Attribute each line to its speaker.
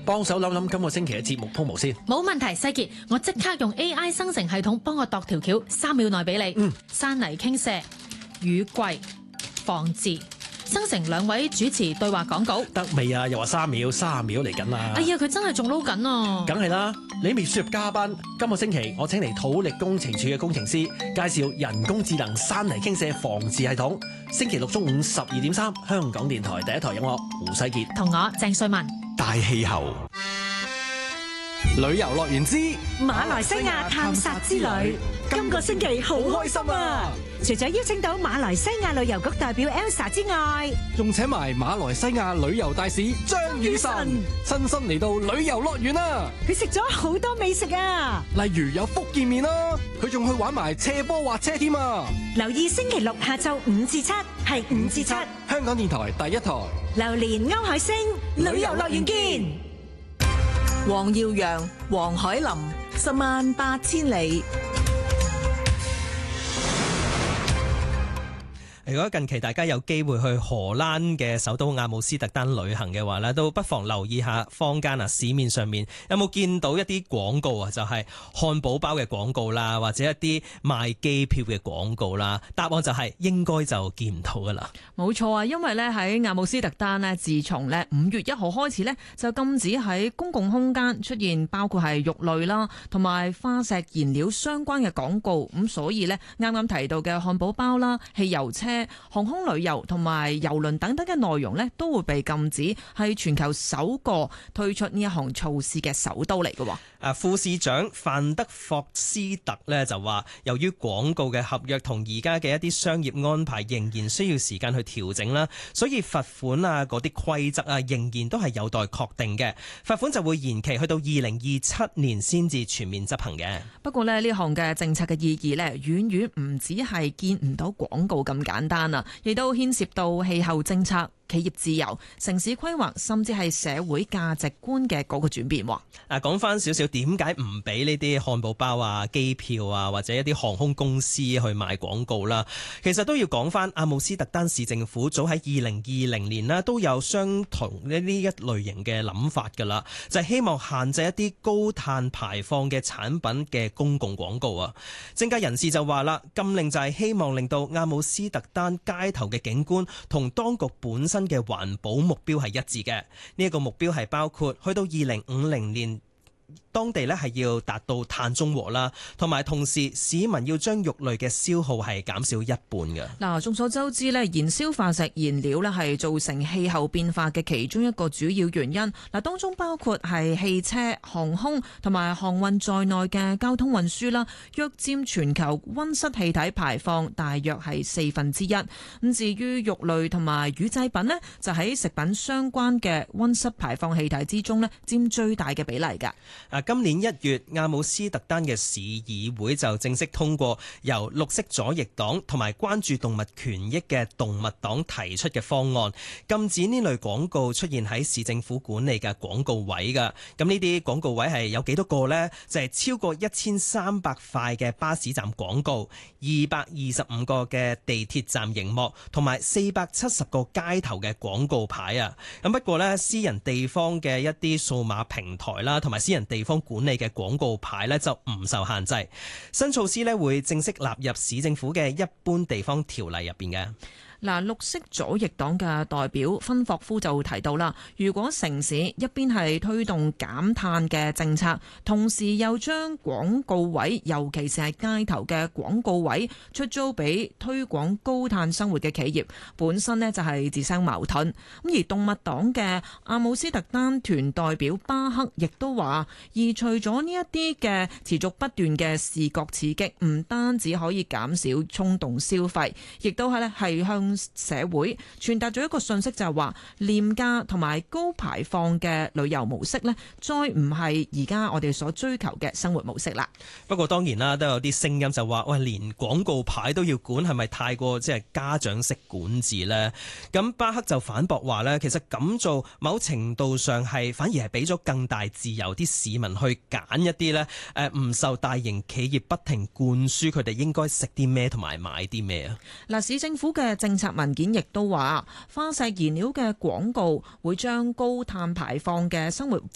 Speaker 1: 幫手諗諗今個星期嘅節目鋪模先。
Speaker 2: 冇問題，世傑，我即刻用 AI 生成系統幫我度條橋，3秒內俾你。山泥傾瀉、雨季、防治，生成2位主持對話廣告。
Speaker 1: 得未啊？又話3秒，30秒嚟緊啊！
Speaker 2: 哎呀，佢真係仲撈緊啊！
Speaker 1: 梗係啦，你未輸入加班。今個星期我請嚟土力工程處嘅工程師介紹人工智能山泥傾瀉防治系統。星期六中午12.3，香港電台第一台有我胡世傑
Speaker 2: 同我鄭瑞文。
Speaker 3: 大氣候旅遊樂園之
Speaker 4: 馬來西亞探索之旅，今個星期好開心啊！除咗邀請到馬來西亞旅遊局代表 Elsa 之外，
Speaker 3: 仲請埋馬來西亞旅遊大使張雨晨親身嚟到旅遊樂園啊！
Speaker 4: 佢食咗好多美食啊，
Speaker 3: 例如有福建麵啦，佢仲去玩埋斜坡滑車添啊！
Speaker 4: 留意星期六下晝5至7，係5至7，
Speaker 3: 香港電台第一台。
Speaker 4: 榴蓮歐海星旅遊樂園見。
Speaker 5: 黃耀揚、黃海林，108000里。
Speaker 6: 如果近期大家有機會去荷蘭嘅首都阿姆斯特丹旅行嘅話呢，都不妨留意下坊間市面上面有冇見到一啲廣告啊，就係漢堡包嘅廣告啦，或者一啲賣機票嘅廣告啦。答案就係應該就見唔到噶啦。
Speaker 7: 冇錯啊，因為呢喺阿姆斯特丹呢，自從呢5月1號開始呢，就禁止喺公共空間出現包括係肉類啦，同埋化石燃料相關嘅廣告。咁所以呢，啱啱提到嘅漢堡包啦、汽油車、航空旅遊同埋郵輪等等嘅內容呢，都會被禁止，係全球首個推出呢一項措施嘅首都嚟嘅。
Speaker 6: 副市長范德霍斯特呢就話，由於廣告嘅合約同而家嘅一啲商業安排仍然需要時間去調整啦，所以罰款嗰啲規則仍然都係有待確定嘅。罰款就會延期去到2027年先至全面執行嘅。
Speaker 7: 不過呢項嘅政策嘅意義呢，遠遠唔止係見唔到廣告咁簡單啊，亦都牽涉到氣候政策、企業自由、城市規劃，甚至係社會價值觀嘅嗰個轉變。
Speaker 6: 講翻少少，點解唔俾呢啲漢堡包啊、機票啊，或者一啲航空公司去賣廣告啦？其實都要講翻阿姆斯特丹市政府早喺2020年啦，都有相同呢一類型嘅諗法噶啦，就係希望限制一啲高碳排放嘅產品嘅公共廣告啊。政界人士就話啦，禁令就係希望令到阿姆斯特丹街頭嘅景觀同當局本身嘅環保目標係一致嘅。呢一個目標係包括去到2050年，當地係要達到碳中和啦，同埋同時市民要將肉類嘅消耗係減少一半嘅。
Speaker 7: 嗱，眾所周知呢，燃燒化石燃料呢係造成氣候變化嘅其中一個主要原因。嗱，當中包括係汽車、航空同埋航運在內嘅交通運輸啦，約佔全球溫室氣體排放大約係1/4。咁至於肉類同埋乳製品呢，就喺食品相關嘅溫室排放氣體之中呢，佔最大嘅比例㗎。
Speaker 6: 今年1月，阿姆斯特丹嘅市議會就正式通過由綠色左翼黨同埋關注動物權益嘅動物黨提出嘅方案，禁止呢類廣告出現喺市政府管理嘅廣告位㗎。咁呢啲廣告位係有幾多個呢？就係超過1300塊嘅巴士站廣告、225個嘅地鐵站熒幕，同埋470個街頭嘅廣告牌啊。咁不過呢，私人地方嘅一啲數碼平台啦，同埋私人地方管理嘅廣告牌呢，就唔受限制。新措施呢，會正式納入市政府嘅一般地方條例入邊嘅。
Speaker 7: 嗱，綠色左翼黨嘅代表芬霍夫就提到啦，如果城市一邊係推動減碳嘅政策，同時又將廣告位，尤其是係街頭嘅廣告位出租俾推廣高碳生活嘅企業，本身呢就係自相矛盾。咁而動物黨嘅阿姆斯特丹團代表巴克亦都話，移除咗呢一啲嘅持續不斷嘅視覺刺激，唔單止可以減少衝動消費，亦都係向社會傳達咗一個信息，就係話廉價同埋高排放嘅旅遊模式呢，再唔係而家我哋所追求嘅生活模式啦。
Speaker 6: 不過當然啦，都有啲聲音就話，喂，連廣告牌都要管，係咪太過即係家長式管治呢？咁巴克就反駁話呢，其實咁做某程度上係反而係俾咗更大自由啲市民去揀一啲呢，唔受大型企業不停灌輸佢哋應該食啲咩同埋買啲咩啊。
Speaker 7: 嗱，市政府嘅政策文件亦都話，化石燃料嘅廣告會將高碳排放嘅生活